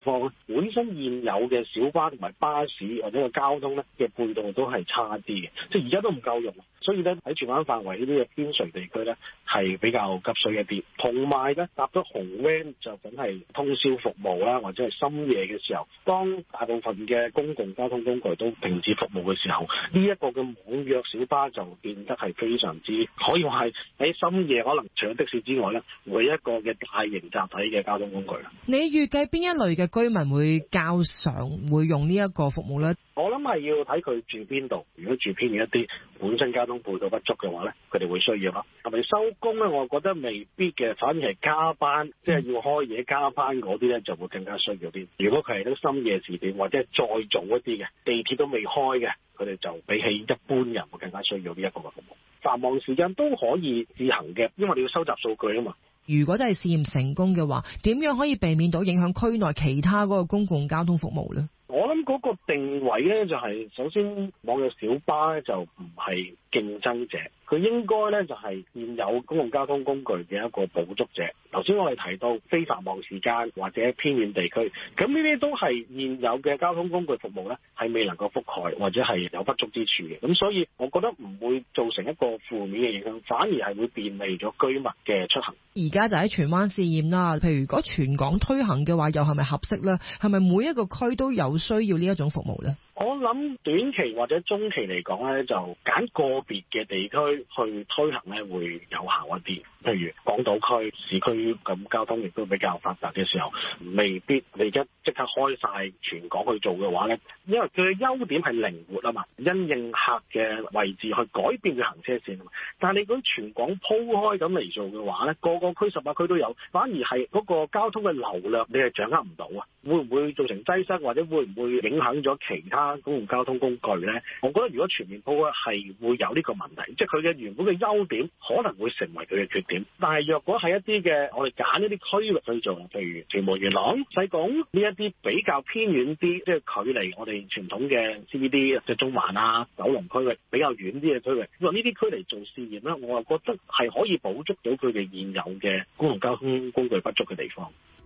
況，本身現有嘅小巴同埋巴士或者個交通咧嘅配套都係差啲嘅，即係而家都唔夠用，所以咧喺荃灣範圍呢啲嘅邊陲地區咧係比較急需一啲。同埋咧搭咗紅 van 就梗係通宵服務啦，或者係深夜嘅時候，當大部分嘅公共交通工具都停止服務嘅時候，呢一個嘅網約小巴就變得係非常之可以話係喺深夜可能除咗的士之外咧，唯一一個嘅大型集體嘅交通工具啦。 你預計邊一類嘅居民會較常會用呢一個服務咧？ 我諗係要睇佢住邊度，如果住偏遠一啲，本身交通配套不足嘅話咧，佢哋會需要咯。係咪收工咧？我覺得未必嘅，反而係加班，即係要開夜加班嗰啲咧，就會更加需要啲。如果佢係啲深夜時段或者係再早一啲嘅，地鐵都未開嘅，佢哋就比起一般人會更加需要呢一個嘅服務。繁忙時間都可以自行嘅，因為你要收集數據啊嘛。 如果真係試驗成功嘅話，點樣可以避免到影響區內其他嗰個公共交通服務咧？ 我諗嗰個定位咧就係，首先網約小巴咧就唔係競爭者，佢應該咧就係現有公共交通工具嘅一個補足者。頭先我哋提到非繁忙時間或者偏遠地區，咁呢啲都係現有嘅交通工具服務咧係未能夠覆蓋或者係有不足之處嘅。咁所以我覺得唔會造成一個負面嘅影響，反而係會便利咗居民嘅出行。 而家就喺荃灣試驗啦，譬如如果全港推行嘅話，又係咪合適咧？係咪每一個區都有需要呢一種服務咧？ 我諗短期或者中期嚟講咧，就揀個別嘅地區去推行咧會有效一啲。譬如港島區市區咁交通亦都比較發達嘅時候，未必你而家即刻開晒全港去做嘅話咧，因為佢嘅優點係靈活啊嘛，因應客嘅位置去改變佢行車線啊嘛。但係你講全港鋪開咁嚟做嘅話咧，個個區18區都有，反而係嗰個交通嘅流量你係掌握唔到啊，會唔會造成擠塞或者會唔會影響咗其他公共交通工具咧？我覺得如果全面鋪咧係會有呢個問題，即係佢嘅原本嘅優點可能會成為佢嘅缺點。但係若果係一啲嘅我哋揀一啲區域去做，譬如屯門、元朗、西貢呢一啲比較偏遠啲，即係距離我哋傳統嘅 CBD 即係中環啊、九龍區域比較遠啲嘅區域，用呢啲區嚟做試驗咧，我覺得係可以補足到佢哋現有嘅公共交通工具不足嘅地方。